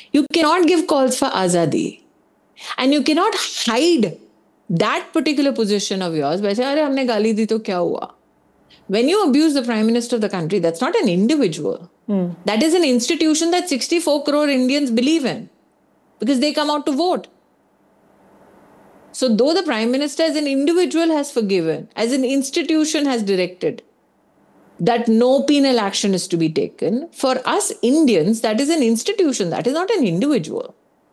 You cannot give calls for azadi. And you cannot hide that particular position of yours by saying, "Arey, humne gali di to kya hua?" When you abuse the Prime Minister of the country, that's not an individual. That is an institution that 64 crore Indians believe in because they come out to vote. So though the Prime Minister as an individual has forgiven, as an institution has directed that no penal action is to be taken, for us Indians, that is an institution, that is not an individual.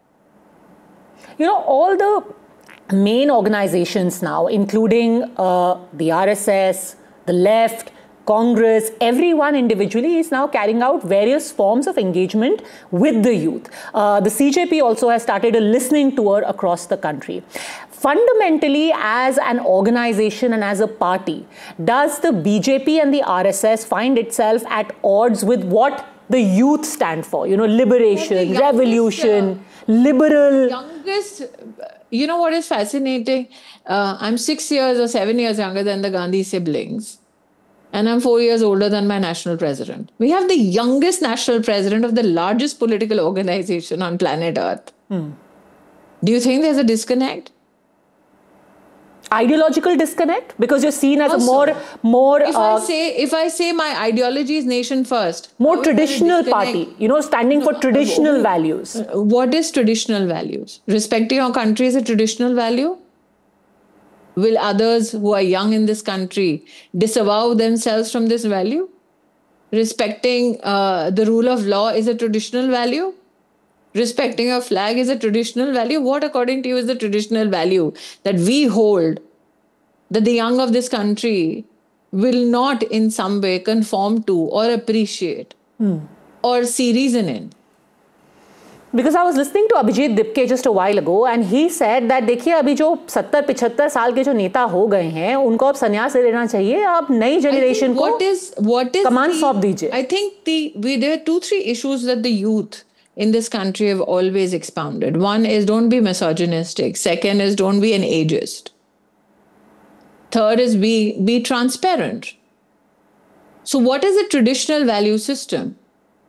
You know, all the main organizations now, including the RSS, the left, Congress, everyone individually is now carrying out various forms of engagement with the youth. The CJP also has started a listening tour across the country. Fundamentally, as an organization and as a party, does the BJP and the RSS find itself at odds with what the youth stand for? You know, liberation, revolution, liberal. Youngest, you know what is fascinating? I'm 6 years or 7 years younger than the Gandhi siblings. And I'm 4 years older than my national president. We have the youngest national president of the largest political organization on planet Earth. Do you think there's a disconnect? Ideological disconnect? Because you're seen as also, a more if I say my ideology is nation first, more traditional party, you know, standing for traditional values. What is traditional values? Respecting your country is a traditional value? Will others who are young in this country disavow themselves from this value? Respecting the rule of law is a traditional value? Respecting a flag is a traditional value? What, according to you, is the traditional value that we hold that the young of this country will not in some way conform to or appreciate or see reason in? Because I was listening to Abhijit Dipke just a while ago and he said that देखिए अभी जो 70-75 साल के जो नेता हो गए हैं उनको अब संन्यास ले लेना चाहिए, अब नई जनरेशन को कमान सौंप दीजिए. I think there are 2-3 issues that the youth in this country have always expounded. One is don't be misogynistic. Second is don't be an ageist. Third is be transparent. So what is the traditional value system?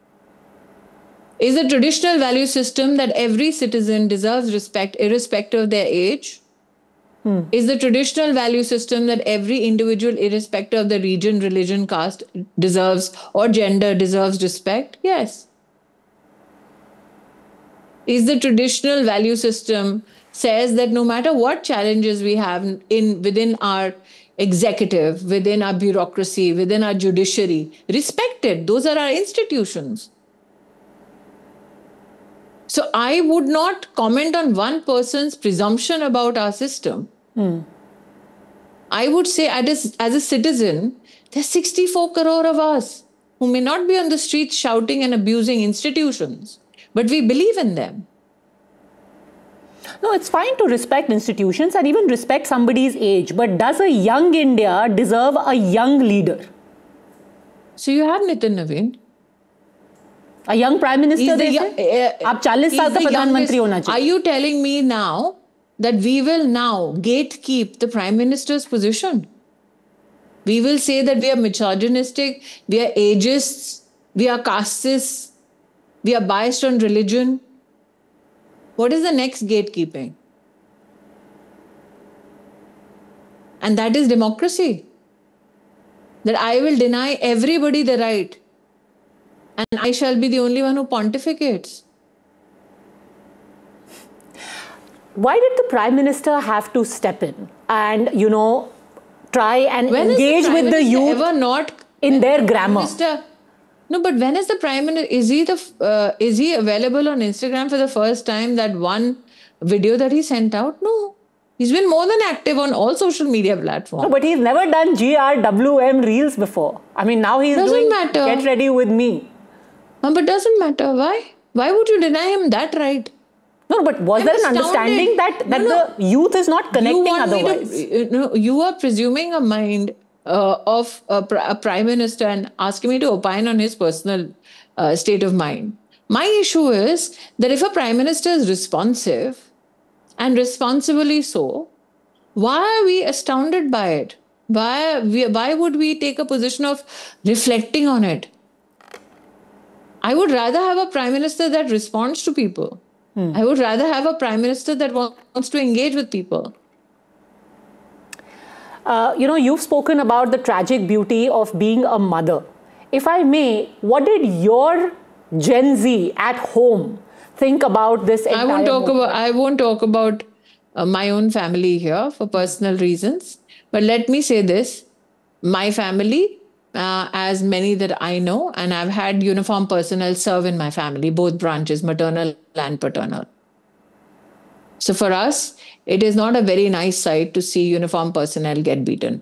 Is the traditional value system that every citizen deserves respect irrespective of their age? Is the traditional value system that every individual irrespective of the region, religion, caste deserves or gender deserves respect? Yes. Is the traditional value system says that no matter what challenges we have within our executive, within our bureaucracy, within our judiciary, respected. Those are our institutions. So I would not comment on one person's presumption about our system. I would say as a citizen, there's 64 crore of us who may not be on the streets shouting and abusing institutions, but we believe in them. No, it's fine to respect institutions and even respect somebody's age, but does a young India deserve a young leader? So you have Nitin Naveen. A young prime minister, आप 40 साल का प्रधानमंत्री होना चाहिए. Are you telling me now that we will now gatekeep the prime minister's position? We will say that we are misogynistic, we are ageists, we are castists, we are biased on religion. What is the next gatekeeping? And that is democracy. That I will deny everybody the right. And I shall be the only one who pontificates. Why did the Prime Minister have to step in and, you know, try and engage with the youth in their grammar? No, but when is the Prime Minister, is he available on Instagram for the first time, that one video that he sent out? No. He's been more than active on all social media platforms. No, but he's never done GRWM reels before. I mean, now he's doing Get Ready With Me. But doesn't matter. Why? Why would you deny him that right? No, but was there an understanding that the youth is not connecting otherwise? You are presuming a mind of a prime minister and asking me to opine on his personal state of mind. My issue is that if a prime minister is responsive and responsibly so, why are we astounded by it? Why would we take a position of reflecting on it? I would rather have a prime minister that responds to people. I would rather have a prime minister that wants to engage with people. You've spoken about the tragic beauty of being a mother. If I may, what did your Gen Z at home think about this entire I won't talk about my own family here for personal reasons. But let me say this. My family, as many that I know, and I've had uniform personnel serve in my family, both branches, maternal and paternal. So for us, it is not a very nice sight to see uniform personnel get beaten.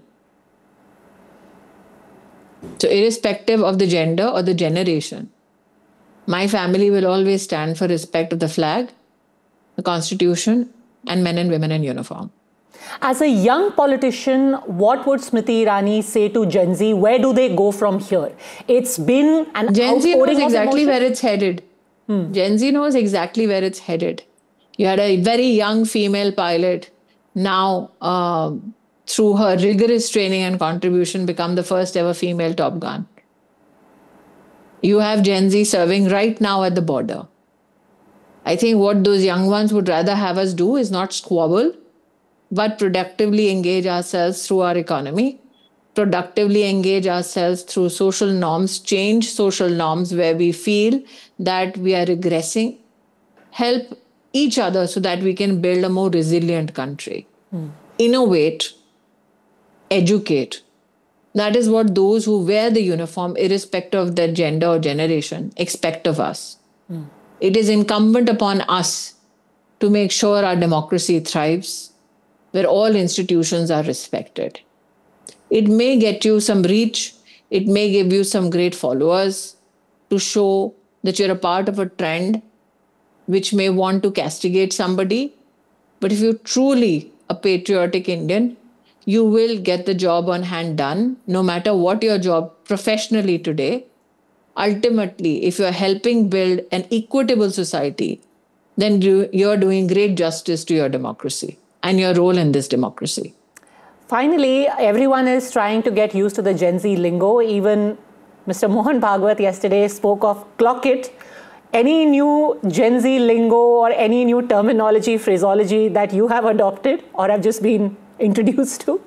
So irrespective of the gender or the generation, my family will always stand for respect of the flag, the Constitution, and men and women in uniform. As a young politician, what would Smriti Irani say to Gen Z? Where do they go from here? It's been an Gen Z knows exactly emotion. where it's headed. Gen Z knows exactly where it's headed. You had a very young female pilot now, through her rigorous training and contribution, become the first ever female Top Gun. You have Gen Z serving right now at the border. I think what those young ones would rather have us do is not squabble, but productively engage ourselves through our economy, productively engage ourselves through social norms, change social norms where we feel that we are regressing, help each other so that we can build a more resilient country. Innovate, educate. That is what those who wear the uniform, irrespective of their gender or generation, expect of us. It is incumbent upon us to make sure our democracy thrives, where all institutions are respected. It may get you some reach, it may give you some great followers to show that you're a part of a trend which may want to castigate somebody. But if you're truly a patriotic Indian, you will get the job on hand done, no matter what your job professionally today. Ultimately, if you're helping build an equitable society, then you're doing great justice to your democracy and your role in this democracy. Finally, everyone is trying to get used to the Gen Z lingo. Even Mr. Mohan Bhagwat yesterday spoke of clock it. Any new Gen Z lingo or any new terminology, phraseology that you have adopted or have just been introduced to?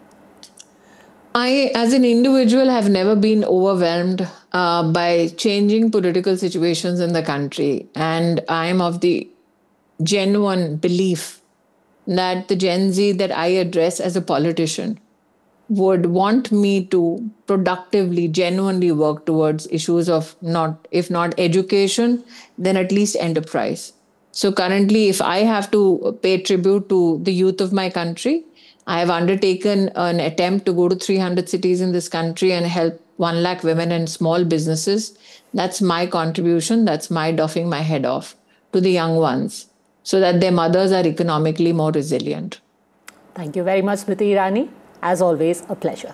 I, as an individual, have never been overwhelmed by changing political situations in the country. And I am of the genuine belief that the Gen Z that I address as a politician would want me to productively, genuinely work towards issues of not, if not education, then at least enterprise. So currently, if I have to pay tribute to the youth of my country, I have undertaken an attempt to go to 300 cities in this country and help 1 lakh women and small businesses. That's my contribution. That's my doffing my head off to the young ones so that their mothers are economically more resilient. Thank you very much, Smriti Irani. As always, a pleasure.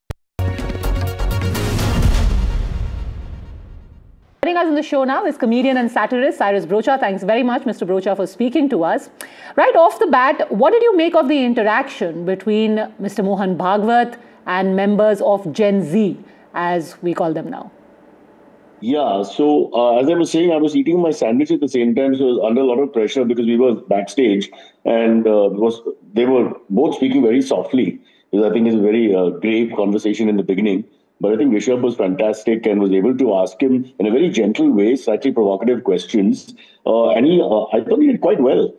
Joining us on the show now is comedian and satirist Cyrus Brocha. Thanks very much, Mr. Brocha, for speaking to us. Right off the bat, what did you make of the interaction between Mr. Mohan Bhagwat and members of Gen Z, as we call them now? Yeah, so as I was saying, I was eating my sandwich at the same time, so I was under a lot of pressure because we were backstage, and they were both speaking very softly, because I think it's a very grave conversation in the beginning. But I think Rishabh was fantastic and was able to ask him in a very gentle way, slightly provocative questions, and I thought he did quite well.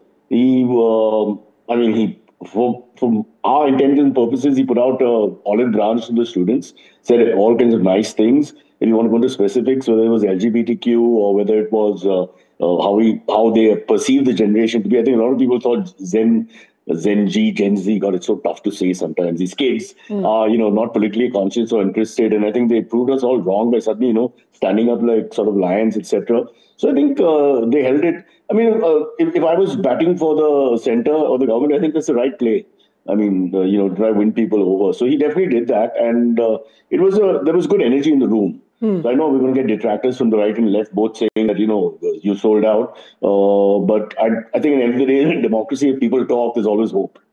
From our intents and purposes, he put out an olive branch to the students, said all kinds of nice things. If you want to go into specifics, whether it was LGBTQ or whether it was how they perceive the generation to be, I think a lot of people thought Gen Z, God, it's so tough to say sometimes. These kids are, not politically conscious or interested, and I think they proved us all wrong by suddenly, standing up like sort of lions, etc. So I think they held it. I mean, if I was batting for the center or the government, I think that's the right play. I mean, try to win people over. So he definitely did that, and there was good energy in the room. So I know we're going to get detractors from the right and left, both saying that, you sold out. But I think at the end of the day, in democracy, if people talk, there's always hope.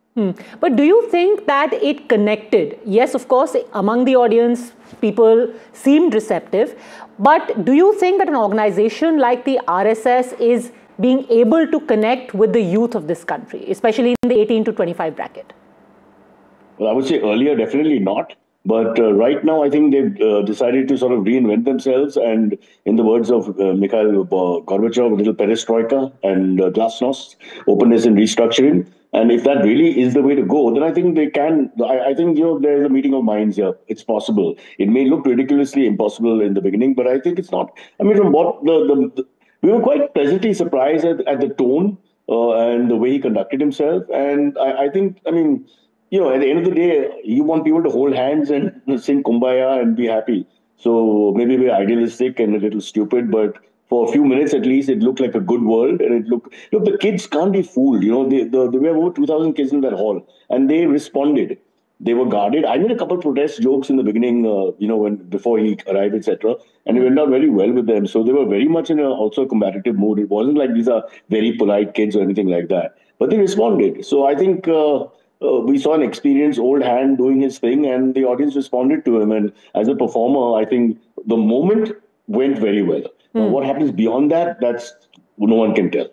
But do you think that it connected? Yes, of course, among the audience, people seemed receptive. But do you think that an organization like the RSS is being able to connect with the youth of this country, especially in the 18 to 25 bracket? Well, I would say earlier, definitely not. But right now, I think they've decided to sort of reinvent themselves. And in the words of Mikhail Gorbachev, a little perestroika and glasnost, openness and restructuring. And if that really is the way to go, then I think they can. I think, there's a meeting of minds here. It's possible. It may look ridiculously impossible in the beginning, but I think it's not. I mean, from what we were quite pleasantly surprised at the tone and the way he conducted himself. And I think, I mean, at the end of the day, you want people to hold hands and sing Kumbaya and be happy. So maybe we're idealistic and a little stupid, but for a few minutes at least, it looked like a good world. And look, the kids can't be fooled. There were over 2,000 kids in that hall, and they responded. They were guarded. I made a couple of protest jokes in the beginning, before he arrived, etc. And it went out very well with them. So they were very much in also a combative mood. It wasn't like these are very polite kids or anything like that. But they responded. So I think we saw an experienced old hand doing his thing, and the audience responded to him. And as a performer, I think the moment went very well. What happens beyond that, that's no one can tell.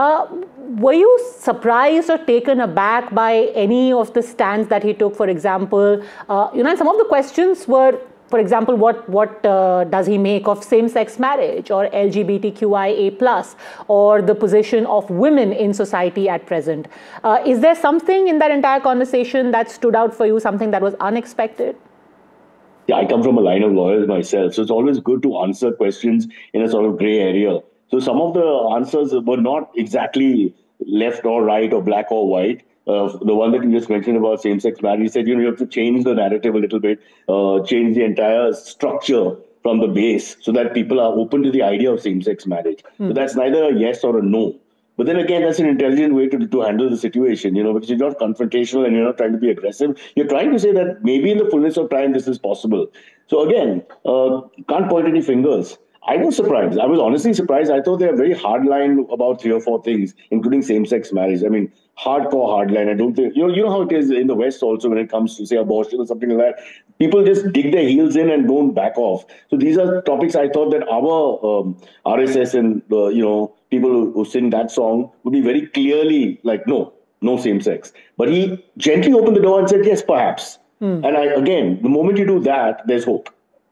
Were you surprised or taken aback by any of the stands that he took? For example, and some of the questions were, for example, what does he make of same-sex marriage or LGBTQIA+, or the position of women in society at present? Is there something in that entire conversation that stood out for you, something that was unexpected? Yeah, I come from a line of lawyers myself, so it's always good to answer questions in a sort of gray area. So some of the answers were not exactly left or right or black or white. The one that you just mentioned about same-sex marriage, he said, you have to change the narrative a little bit, change the entire structure from the base so that people are open to the idea of same-sex marriage. So that's neither a yes or a no. But then again, that's an intelligent way to handle the situation, because you're not confrontational and you're not trying to be aggressive. You're trying to say that maybe in the fullness of time, this is possible. So again, can't point any fingers. I was surprised. I was honestly surprised. I thought they were very hardline about 3 or 4 things, including same-sex marriage. I mean, hardcore hardline. I don't think, you know how it is in the West also when it comes to, say, abortion or something like that. People just dig their heels in and don't back off. So these are topics I thought that our RSS and, people who sing that song would be very clearly like, no same-sex. But he gently opened the door and said, yes, perhaps. And again, the moment you do that, there's hope.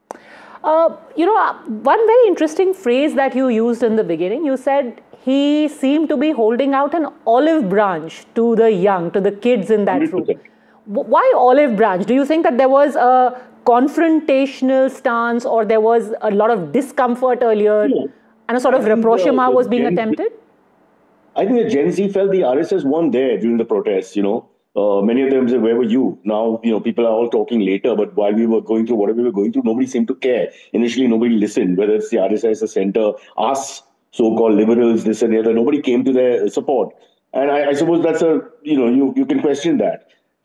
One very interesting phrase that you used in the beginning, you said he seemed to be holding out an olive branch to the young, to the kids in that 100%. Room. Why olive branch? Do you think that there was a confrontational stance or there was a lot of discomfort earlier and a sort of rapprochement was being attempted? I think the Gen Z felt the RSS weren't there during the protests, Many of them said, where were you? Now, people are all talking later, but while we were going through whatever we were going through, nobody seemed to care. Initially, nobody listened, whether it's the RSS, the center, us, so-called liberals, this and the other. Nobody came to their support. And I suppose that's you can question that.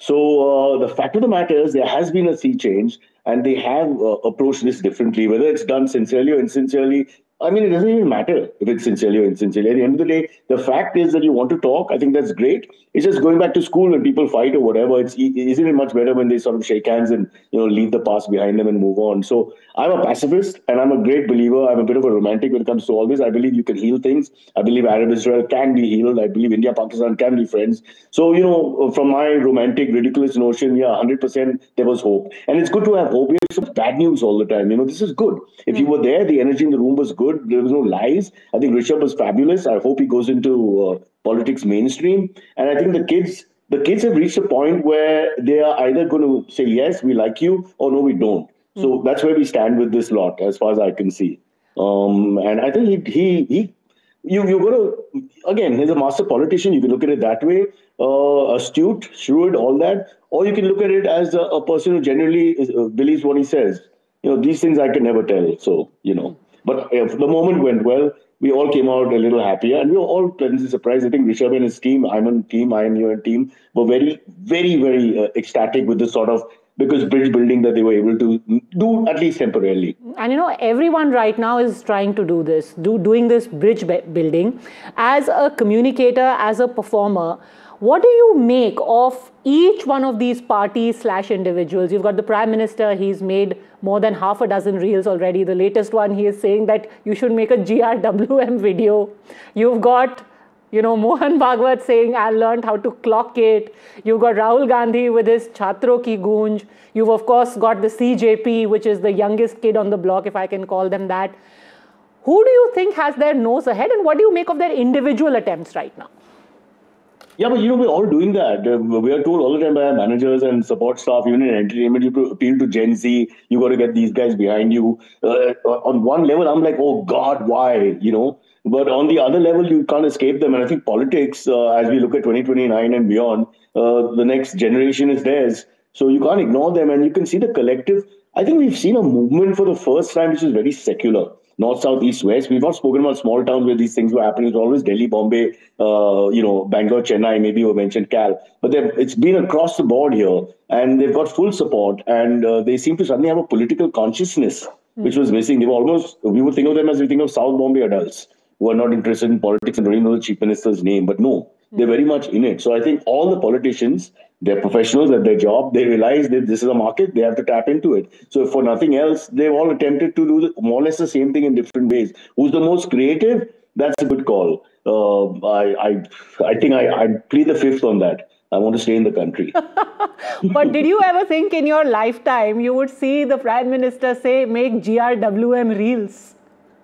So the fact of the matter is there has been a sea change and they have approached this differently, whether it's done sincerely or insincerely. I mean, it doesn't even matter if it's sincerely or insincerely. At the end of the day, the fact is that you want to talk. I think that's great. It's just going back to school when people fight or whatever. Isn't it much better when they sort of shake hands and leave the past behind them and move on? So I'm a pacifist and I'm a great believer. I'm a bit of a romantic when it comes to all this. I believe you can heal things. I believe Arab-Israel can be healed. I believe India-Pakistan can be friends. So, from my romantic, ridiculous notion, 100% there was hope. And it's good to have hope. We have some bad news all the time. This is good. If you were there, the energy in the room was good. There was no lies. I think Rishabh was fabulous. I hope he goes into politics mainstream. And I think the kids have reached a point where they are either going to say, yes, we like you, or no, we don't. So that's where we stand with this lot, as far as I can see. And I think you're going to, again, he's a master politician. You can look at it that way. Astute, shrewd, all that. Or you can look at it as a person who generally believes what he says. These things I can never tell. So, But the moment went well. We all came out a little happier and we were all pleasantly surprised. I think Rishabh and his team, Ayman and team were very, very, very ecstatic with this sort of bridge building that they were able to do, at least temporarily. And everyone right now is trying to do this, doing this bridge building. As a communicator, as a performer, What do you make of each one of these parties / individuals? You've got the Prime Minister, he's made more than half a dozen reels already. The latest one, he is saying that you should make a GRWM video. You've got, Mohan Bhagwat saying, I learned how to clock it. You've got Rahul Gandhi with his Chhatro ki Goonj. You've, of course, got the CJP, which is the youngest kid on the block, if I can call them that. Who do you think has their nose ahead, and what do you make of their individual attempts right now? Yeah, but we're all doing that. We are told all the time by our managers and support staff, even in entertainment, you have to appeal to Gen Z. You got to get these guys behind you. On one level, I'm like, oh God, why? But on the other level, you can't escape them. And I think politics, as we look at 2029 and beyond, the next generation is theirs. So you can't ignore them. And you can see the collective. I think we've seen a movement for the first time, which is very secular. North, south, east, west. We've not spoken about small towns where these things were happening. It's always Delhi, Bombay, Bangalore, Chennai, maybe you mentioned Cal. But it's been across the board here, and they've got full support, and they seem to suddenly have a political consciousness, which was missing. We would think of them as we think of South Bombay adults who are not interested in politics and don't even know the chief minister's name. But no, they're very much in it. So I think all the politicians, they're professionals at their job. They realize that this is a market. They have to tap into it. So if for nothing else, they've all attempted to do more or less the same thing in different ways. Who's the most creative? That's a good call. I think I plead the fifth on that. I want to stay in the country. But did you ever think in your lifetime you would see the Prime Minister say, make GRWM reels?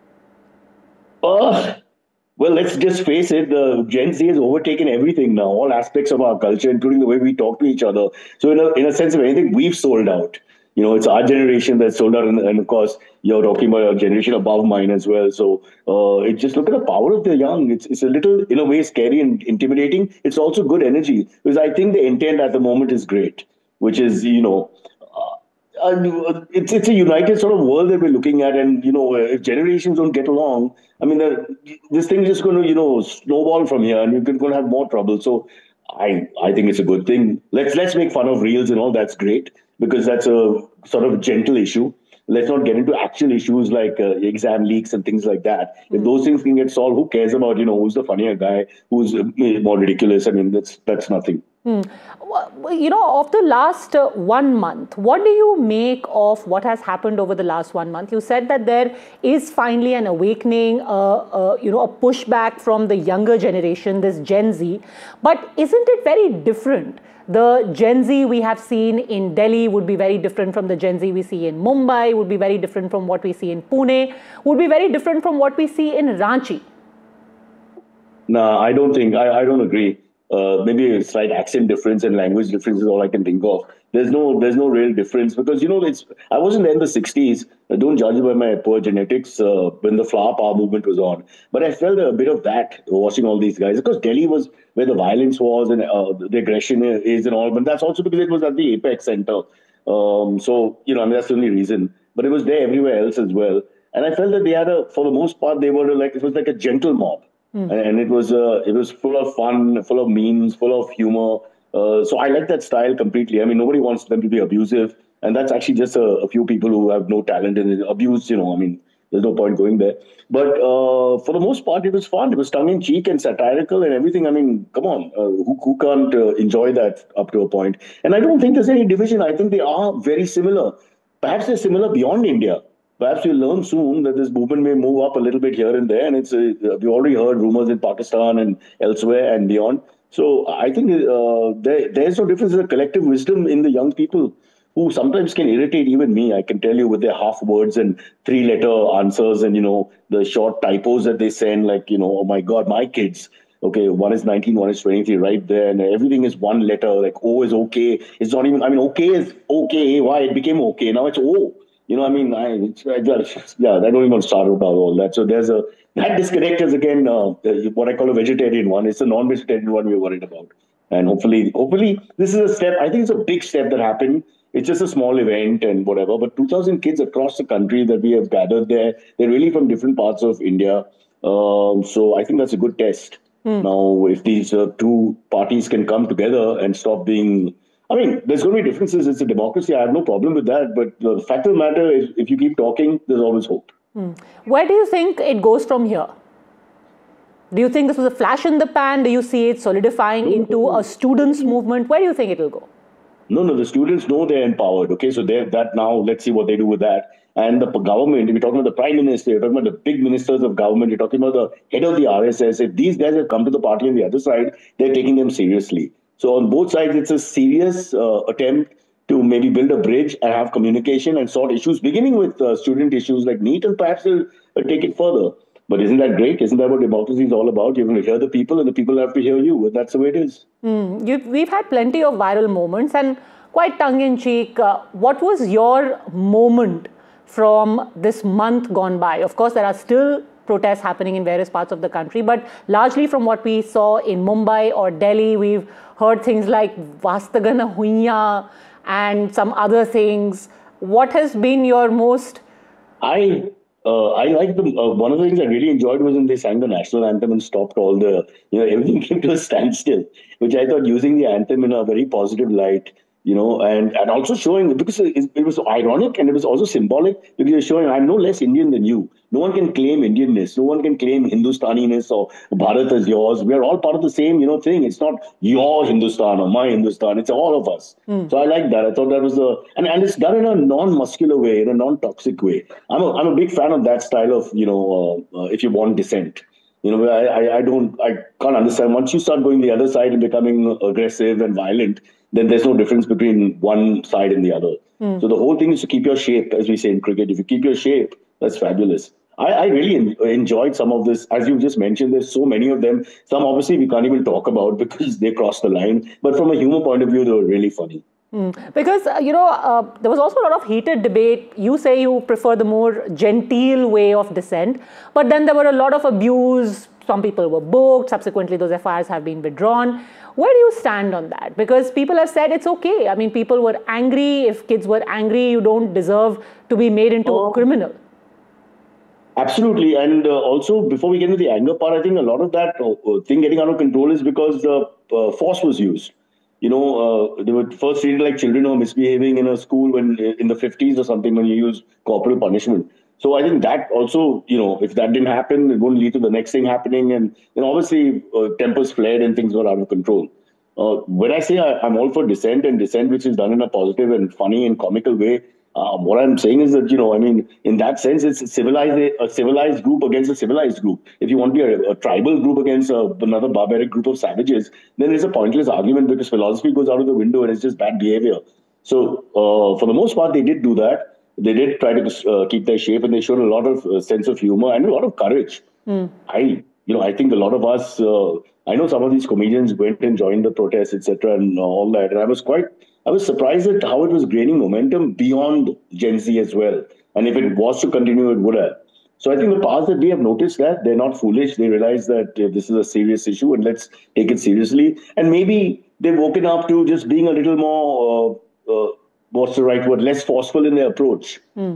Well, let's just face it, the Gen Z has overtaken everything now, all aspects of our culture, including the way we talk to each other. So in a sense of anything, we've sold out. It's our generation that's sold out. And of course, you're talking about a generation above mine as well. So just look at the power of the young. It's a little, in a way, scary and intimidating. It's also good energy, because I think the intent at the moment is great, which is, it's a united sort of world that we're looking at, and if generations don't get along, I mean, this thing is just going to snowball from here, and you're going to have more trouble. So I think it's a good thing. Let's make fun of reels and all. That's great, because that's a sort of gentle issue. Let's not get into actual issues like exam leaks and things like that. If those things can get solved, who cares about who's the funnier guy, who's more ridiculous? I mean, that's nothing. Of the last 1 month, what do you make of what has happened over the last 1 month? You said that there is finally an awakening, a pushback from the younger generation, this Gen Z. But isn't it very different? The Gen Z we have seen in Delhi would be very different from the Gen Z we see in Mumbai, would be very different from what we see in Pune, would be very different from what we see in Ranchi. No, I don't think, I don't agree. Maybe a slight accent difference and language difference is all I can think of. There's no real difference, because I wasn't there in the 60s. Don't judge by my poor genetics when the flower power movement was on. But I felt a bit of that watching all these guys, because Delhi was where the violence was and the aggression is and all. But that's also because it was at the apex center. So that's the only reason. But it was there everywhere else as well. And I felt that they had for the most part, it was like a gentle mob. And it was full of fun, full of memes, full of humor. So I like that style completely. I mean, nobody wants them to be abusive. And that's actually just a few people who have no talent and abuse, I mean, there's no point going there. But for the most part, it was fun. It was tongue-in-cheek and satirical and everything. I mean, come on, who can't enjoy that up to a point? And I don't think there's any division. I think they are very similar. Perhaps they're similar beyond India. Perhaps we'll learn soon that this movement may move up a little bit here and there. And we've already heard rumors in Pakistan and elsewhere and beyond. So I think there's no difference. There's a collective wisdom in the young people who sometimes can irritate even me. I can tell you, with their half words and 3-letter answers and, the short typos that they send, like, oh my God, my kids. Okay, one is 19, one is 23, right there. And everything is one letter, like O is okay. It's not even, okay is okay. Why? It became okay. Now it's O. I don't even want to start about all that. So that disconnect is again what I call a vegetarian one. It's a non-vegetarian one we're worried about. And hopefully this is a step. I think it's a big step that happened. It's just a small event and whatever. But 2,000 kids across the country that we have gathered there, they're really from different parts of India. So I think that's a good test. Now, if these two parties can come together and stop being... there's going to be differences. It's a democracy. I have no problem with that. But the fact of the matter is, if you keep talking, there's always hope. Where do you think it goes from here? Do you think this was a flash in the pan? Do you see it solidifying into a students' movement? Where do you think it will go? No, the students know they're empowered. Okay, so they're that now. Let's see what they do with that. And the government, if you're talking about the prime minister, you're talking about the big ministers of government, you're talking about the head of the RSS. If these guys have come to the party on the other side, they're taking them seriously. So on both sides, it's a serious attempt to maybe build a bridge and have communication and sort issues, beginning with student issues like NEET, and perhaps they'll take it further. But isn't that great? Isn't that what democracy is all about? You're going to hear the people and the people have to hear you. And that's the way it is. We've had plenty of viral moments and quite tongue-in-cheek. What was your moment from this month gone by? Of course, there are still protests happening in various parts of the country, but largely from what we saw in Mumbai or Delhi, we've heard things like Vastagana Huiya and some other things. What has been your most... I like the one of the things I really enjoyed was when they sang the national anthem and stopped all the, everything came to a standstill, which I thought using the anthem in a very positive light, and also showing, because it was ironic and it was also symbolic, because you're showing I'm no less Indian than you. No one can claim Indianness. No one can claim Hindustaniness or Bharat as yours. We are all part of the same, thing. It's not your Hindustan or my Hindustan. It's all of us. So I like that. I thought that was and it's done in a non-muscular way, in a non-toxic way. I'm a big fan of that style of, if you want, dissent. I can't understand. Once you start going the other side and becoming aggressive and violent, then there's no difference between one side and the other. So the whole thing is to keep your shape, as we say in cricket. If you keep your shape, that's fabulous. I really enjoyed some of this. As you just mentioned, there's so many of them. Some obviously we can't even talk about because they crossed the line. But from a humor point of view, they were really funny. Because, there was also a lot of heated debate. You say you prefer the more genteel way of dissent, but then there were a lot of abuse. Some people were booked. Subsequently, those FIRs have been withdrawn. Where do you stand on that? Because people have said it's okay. I mean, people were angry. If kids were angry, you don't deserve to be made into a criminal. Absolutely. And also, before we get into the anger part, I think a lot of that thing getting out of control is because the force was used. They were first treated like children who were misbehaving in a school when in the 50s or something, when you use corporal punishment. So I think that also, if that didn't happen, it wouldn't lead to the next thing happening. And obviously, tempers flared and things got out of control. When I say I'm all for dissent, and dissent which is done in a positive and funny and comical way, what I'm saying is that, in that sense, it's a civilized group against a civilized group. If you want to be a tribal group against another barbaric group of savages, then it's a pointless argument because philosophy goes out of the window and it's just bad behavior. So for the most part, they did do that. They did try to keep their shape, and they showed a lot of sense of humor and a lot of courage. I think a lot of us, I know some of these comedians went and joined the protests, etc., and all that. And I was surprised at how it was gaining momentum beyond Gen Z as well. And if it was to continue, it would have. So I think the powers that we have noticed that they're not foolish. They realize that this is a serious issue and let's take it seriously. And maybe they've woken up to just being a little more, what's the right word, less forceful in their approach.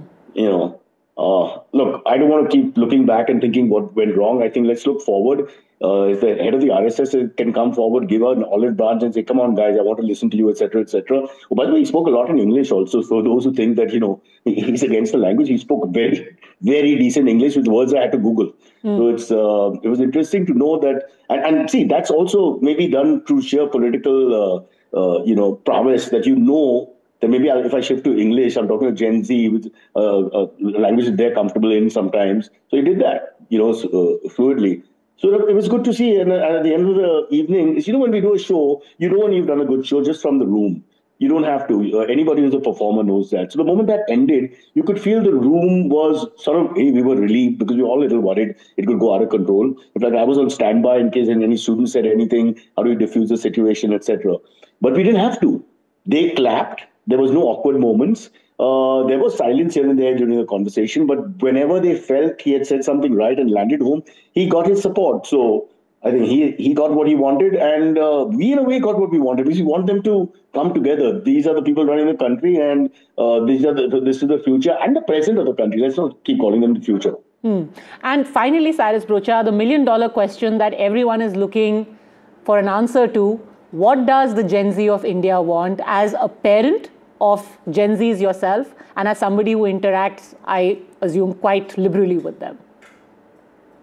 Look, I don't want to keep looking back and thinking what went wrong. I think let's look forward. If the head of the RSS can come forward, give out an olive branch and say, come on, guys, I want to listen to you, etc., etc. Oh, by the way, he spoke a lot in English also. So those who think that, he's against the language, he spoke very, very decent English with words I had to Google. So it was interesting to know that. And see, that's also maybe done through sheer political, prowess that that maybe if I shift to English, I'm talking to Gen Z, with language that they're comfortable in sometimes. So he did that, fluidly. So it was good to see. And at the end of the evening, when we do a show, you know when you've done a good show just from the room. You don't have to. Anybody who's a performer knows that. So the moment that ended, you could feel the room was sort of, hey, we were relieved because we were all a little worried it could go out of control. In fact, I was on standby in case any student said anything, how do we diffuse the situation, etc. But we didn't have to. They clapped. There was no awkward moments. There was silence here and there during the conversation, but whenever they felt he had said something right and landed home, he got his support. So I think he got what he wanted, and we in a way got what we wanted, because we want them to come together. These are the people running the country, and this is the future and the present of the country. Let's not keep calling them the future. And finally, Cyrus Brocha, the million-dollar question that everyone is looking for an answer to: what does the Gen Z of India want? As a parent of Gen Zs yourself, and as somebody who interacts, I assume, quite liberally with them.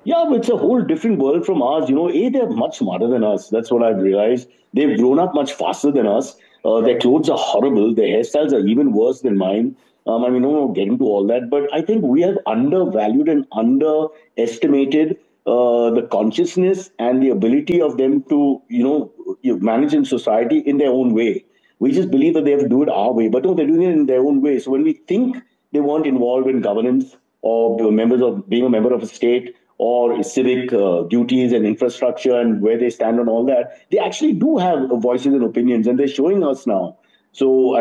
Yeah, but it's a whole different world from ours. They're much smarter than us. That's what I've realized. They've grown up much faster than us. Their clothes are horrible. Their hairstyles are even worse than mine. I mean, no, get into all that. But I think we have undervalued and underestimated the consciousness and the ability of them to, manage in society in their own way. We just believe that they have to do it our way. But no, they're doing it in their own way. So when we think they weren't involved in governance or members of being a member of a state or civic duties and infrastructure and where they stand on all that, they actually do have voices and opinions, and they're showing us now. So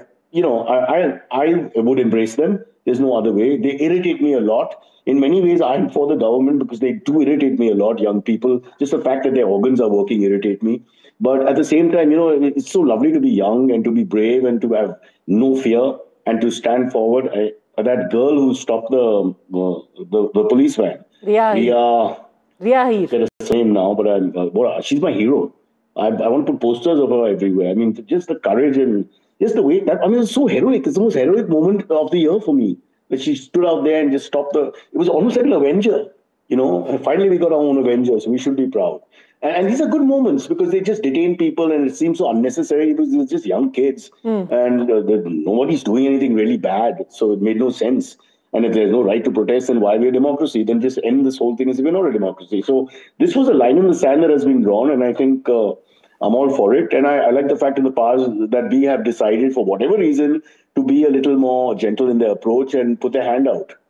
I would embrace them. There's no other way. They irritate me a lot. In many ways, I'm for the government because they do irritate me a lot. Young people, just the fact that their organs are working irritate me. But at the same time, it's so lovely to be young and to be brave and to have no fear and to stand forward. That girl who stopped the police van, Riya I Heer. forget her name now, but she's my hero. I want to put posters of her everywhere. I mean, just the courage and just the way that, I mean, it's so heroic. It's the most heroic moment of the year for me. That she stood out there and just stopped it was almost like an Avenger, and finally we got our own Avenger, so we should be proud. And these are good moments because they just detain people and it seems so unnecessary because it's just young kids and nobody's doing anything really bad. So it made no sense. And if there's no right to protest, then why we're a democracy? Then just end this whole thing as if we're not a democracy. So this was a line in the sand that has been drawn, and I think I'm all for it. And I like the fact in the past that we have decided, for whatever reason, to be a little more gentle in their approach and put their hand out.